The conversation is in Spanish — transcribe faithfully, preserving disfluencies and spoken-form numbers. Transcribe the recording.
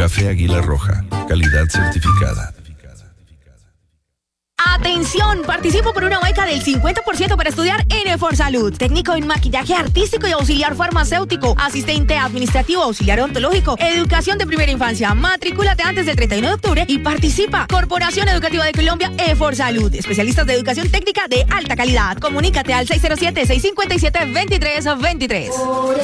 Café Águila Roja, calidad certificada. ¡Atención! Participo por una beca del cincuenta por ciento para estudiar en ForSalud. Técnico en maquillaje artístico y auxiliar farmacéutico. Asistente administrativo, auxiliar odontológico. Educación de primera infancia. Matrículate antes del treinta y uno de octubre y participa. Corporación Educativa de Colombia, ForSalud. Especialistas de educación técnica de alta calidad. Comunícate al seis cero siete, seis cinco siete, dos tres dos tres.